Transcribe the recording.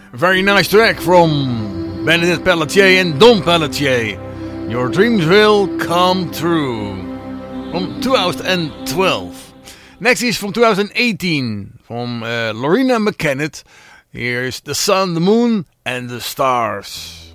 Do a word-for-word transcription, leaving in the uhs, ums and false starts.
Very nice track from Bernadette Pelletier and Don Pelletier. Your dreams will come true. From two thousand twelve. Next is from two thousand eighteen. From uh, Lorena McKennitt. Here's The Sun, the Moon and the Stars.